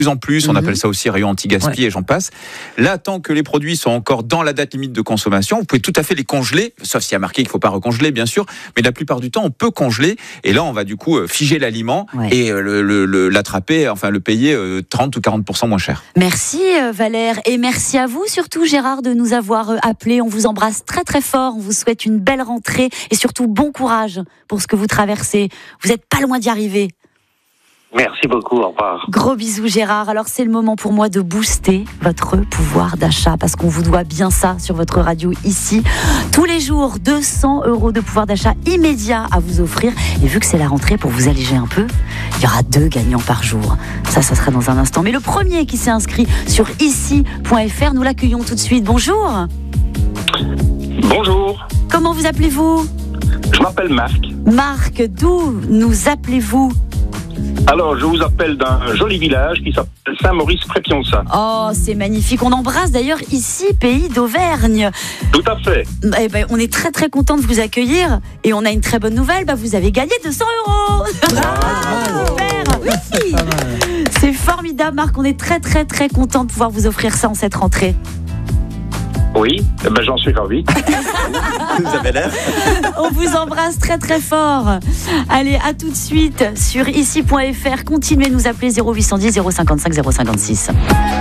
plus en plus, on appelle ça aussi rayon anti-gaspi et j'en passe. Là, tant que les produits sont encore dans la date limite de consommation, vous pouvez tout à fait les congeler, sauf s'il y a marqué qu'il ne faut pas recongeler, bien sûr, mais la plupart du temps, on peut congeler, et là, on va du coup figer l'aliment et l'attraper, enfin le payer 30 ou 40% moins cher. Merci Valère, et merci à vous surtout Gérard de nous avoir appelés. On vous embrasse très très fort, on vous souhaite une belle rentrée et surtout bon courage pour ce que vous traversez. Vous n'êtes pas loin d'y arriver. Merci beaucoup, au revoir. Gros bisous Gérard. Alors c'est le moment pour moi de booster votre pouvoir d'achat parce qu'on vous doit bien ça sur votre radio ici. Tous les jours, 200 € de pouvoir d'achat immédiat à vous offrir. Et vu que c'est la rentrée, pour vous alléger un peu, il y aura 2 gagnants par jour. Ça sera dans un instant. Mais le premier qui s'est inscrit sur ici.fr, nous l'accueillons tout de suite. Bonjour. Bonjour. Comment vous appelez-vous ? Je m'appelle Marc. Marc, d'où nous appelez-vous ? Alors, je vous appelle d'un joli village qui s'appelle Saint-Maurice-près-Pionça. Oh, c'est magnifique. On embrasse d'ailleurs ici, pays d'Auvergne. Tout à fait. Eh ben, on est très très content de vous accueillir et on a une très bonne nouvelle. Vous avez gagné 200 €. Super. Oui. C'est formidable, Marc. On est très très très content de pouvoir vous offrir ça en cette rentrée. Oui, j'en suis ravi. Vous avez l'air. On vous embrasse très très fort. Allez, à tout de suite sur ici.fr. Continuez de nous appeler 0810 055 056.